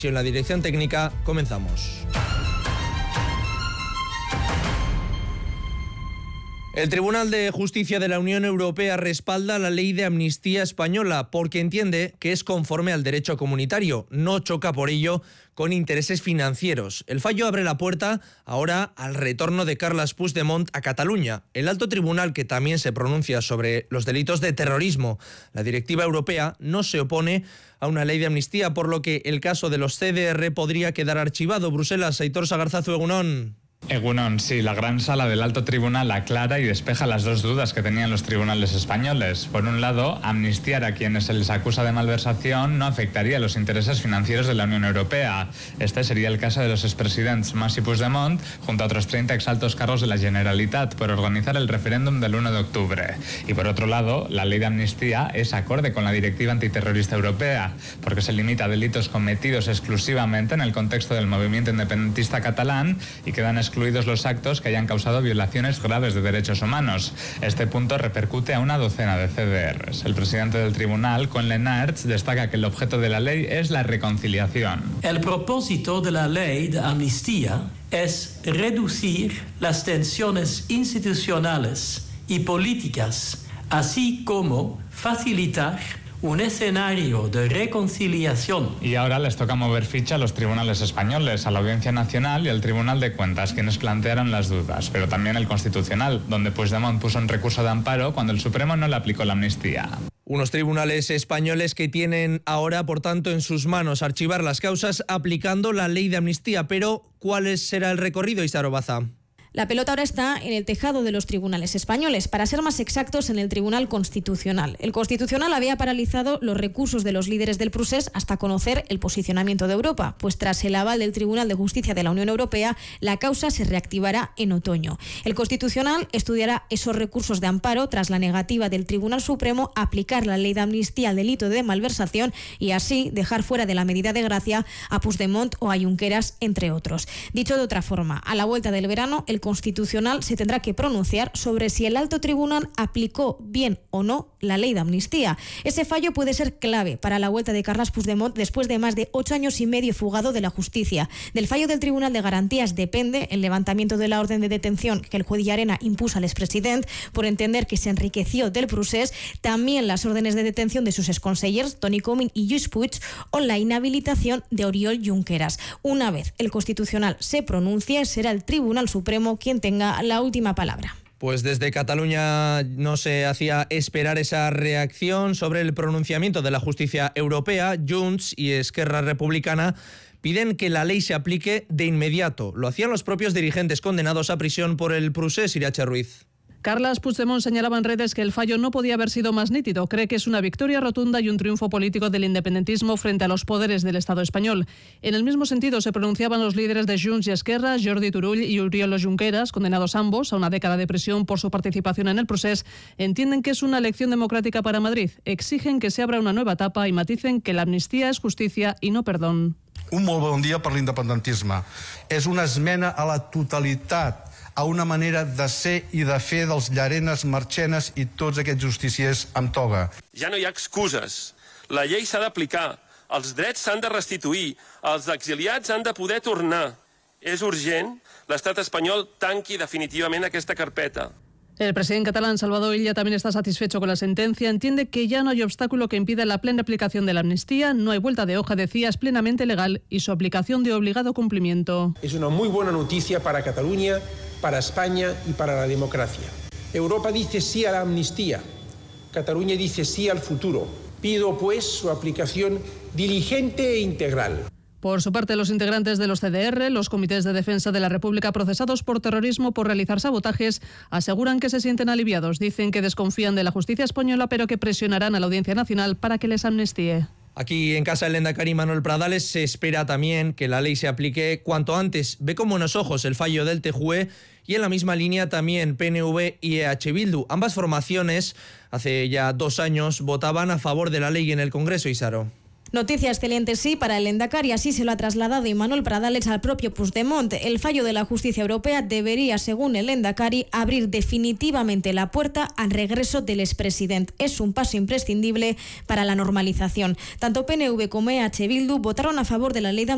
En la dirección técnica, comenzamos. El Tribunal de Justicia de la Unión Europea respalda la ley de amnistía española porque entiende que es conforme al derecho comunitario, no choca por ello con intereses financieros. El fallo abre la puerta ahora al retorno de Carles Puigdemont a Cataluña. El alto tribunal, que también se pronuncia sobre los delitos de terrorismo, la directiva europea, no se opone a una ley de amnistía, por lo que el caso de los CDR podría quedar archivado. Bruselas, Aitor Sagarzazu, Egunon. Egunon, sí, la gran sala del alto tribunal aclara y despeja las dos dudas que tenían los tribunales españoles. Por un lado, amnistiar a quienes se les acusa de malversación no afectaría a los intereses financieros de la Unión Europea. Este sería el caso de los expresidents Mas y Puigdemont, junto a otros 30 exaltos cargos de la Generalitat, por organizar el referéndum del 1 de octubre. Y por otro lado, la ley de amnistía es acorde con la Directiva Antiterrorista Europea, porque se limita a delitos cometidos exclusivamente en el contexto del movimiento independentista catalán y quedan excluidos los actos que hayan causado violaciones graves de derechos humanos. Este punto repercute a una docena de CDRs. El presidente del tribunal, Koen Lenaerts, destaca que el objeto de la ley es la reconciliación. El propósito de la ley de amnistía es reducir las tensiones institucionales y políticas, así como facilitar un escenario de reconciliación. Y ahora les toca mover ficha a los tribunales españoles, a la Audiencia Nacional y al Tribunal de Cuentas, quienes plantearon las dudas, pero también el Constitucional, donde Puigdemont puso un recurso de amparo cuando el Supremo no le aplicó la amnistía. Unos tribunales españoles que tienen ahora, por tanto, en sus manos archivar las causas aplicando la ley de amnistía. Pero, ¿cuál será el recorrido, Isaro Baza? La pelota ahora está en el tejado de los tribunales españoles, para ser más exactos, en el Tribunal Constitucional. El Constitucional había paralizado los recursos de los líderes del procés hasta conocer el posicionamiento de Europa, pues tras el aval del Tribunal de Justicia de la Unión Europea, la causa se reactivará en otoño. El Constitucional estudiará esos recursos de amparo tras la negativa del Tribunal Supremo a aplicar la ley de amnistía al delito de malversación y así dejar fuera de la medida de gracia a Puigdemont o a Junqueras, entre otros. Dicho de otra forma, a la vuelta del verano, el Constitucional se tendrá que pronunciar sobre si el alto tribunal aplicó bien o no la ley de amnistía. Ese fallo puede ser clave para la vuelta de Carles Puigdemont después de más de 8 años y medio fugado de la justicia. Del fallo del Tribunal de Garantías depende el levantamiento de la orden de detención que el juez Llarena impuso al expresidente por entender que se enriqueció del procés, también las órdenes de detención de sus exconsellers Toni Comín y Lluís Puig o la inhabilitación de Oriol Junqueras. Una vez el Constitucional se pronuncie, será el Tribunal Supremo quien tenga la última palabra. Pues desde Cataluña no se hacía esperar esa reacción sobre el pronunciamiento de la justicia europea. Junts y Esquerra Republicana piden que la ley se aplique de inmediato. Lo hacían los propios dirigentes condenados a prisión por el procés. Irache Ruiz. Carles Puigdemont señalaba en redes que el fallo no podía haber sido más nítido. Cree que es una victoria rotunda y un triunfo político del independentismo frente a los poderes del Estado español. En el mismo sentido se pronunciaban los líderes de Junts y Esquerra, Jordi Turull y Oriol Junqueras, condenados ambos a una década de prisión por su participación en el procés. Entienden que es una lección democrática para Madrid. Exigen que se abra una nueva etapa y maticen que la amnistía es justicia y no perdón. Un molt bon dia per l'independentisme. És una esmena a la totalitat, a una manera de ser i de fer dels Llarenes, Marchenes i tots aquests justiciers amb toga. Ja no hi ha excuses. La llei s'ha d'aplicar, els drets s'han de restituir, els exiliats han de poder tornar. És urgent, l'estat espanyol tanqui definitivament aquesta carpeta. El presidente catalán Salvador Illa también está satisfecho con la sentencia. Entiende que ya no hay obstáculo que impida la plena aplicación de la amnistía. No hay vuelta de hoja, decía, es plenamente legal y su aplicación de obligado cumplimiento. Es una muy buena noticia para Cataluña, para España y para la democracia. Europa dice sí a la amnistía. Cataluña dice sí al futuro. Pido, pues, su aplicación diligente e integral. Por su parte, los integrantes de los CDR, los comités de defensa de la República procesados por terrorismo por realizar sabotajes, aseguran que se sienten aliviados. Dicen que desconfían de la justicia española, pero que presionarán a la Audiencia Nacional para que les amnistíe. Aquí en casa del lehendakari Manuel Pradales se espera también que la ley se aplique cuanto antes. Ve con buenos ojos el fallo del TJUE y en la misma línea también PNV y EH Bildu. Ambas formaciones hace ya 2 años votaban a favor de la ley en el Congreso, Isaro. Noticia excelente, sí, para el lehendakari. Así se lo ha trasladado Manuel Pradales al propio Puigdemont. El fallo de la justicia europea debería, según el lehendakari, abrir definitivamente la puerta al regreso del expresidente. Es un paso imprescindible para la normalización. Tanto PNV como EH Bildu votaron a favor de la ley de